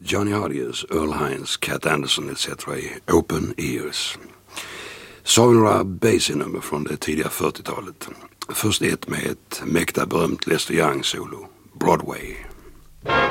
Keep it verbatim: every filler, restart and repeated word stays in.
Johnny Hodges, Earl Hines, Cat Anderson et cetera i Open Ears. Så har vi några bassy-nummer från det tidiga fyrtiotalet. Först ett med ett mäkta berömt Lester Young solo, Broadway.